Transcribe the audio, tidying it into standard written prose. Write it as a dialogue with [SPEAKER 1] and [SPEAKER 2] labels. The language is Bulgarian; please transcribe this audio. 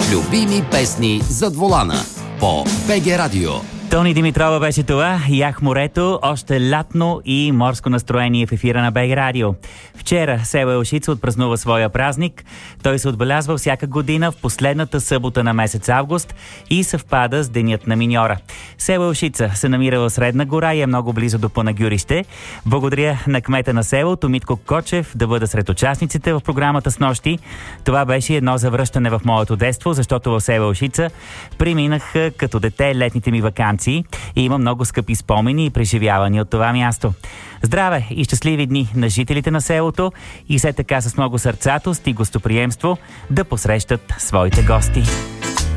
[SPEAKER 1] Любими песни зад волана по БГ Радио.
[SPEAKER 2] Тони Димитрова беше това. Ях морето, още лятно и морско настроение в ефира на БГ Радио. Вчера село Елшица отпразнува своя празник. Той се отбелязва всяка година в последната събота на месец август и съвпада с Денят на миньора. Село Елшица се намира в Средна гора и е много близо до Панагюрище. Благодаря на кмета на селото Митко Кочев да бъда сред участниците в програмата снощи. Това беше едно завръщане в моето детство, защото в село Елшица преминах като дете летните ми ваканции и има много скъпи спомени и преживявания от това място. Здраве и щастливи дни на жителите на селото и все така с много сърцатост и гостоприемство да посрещат своите гости.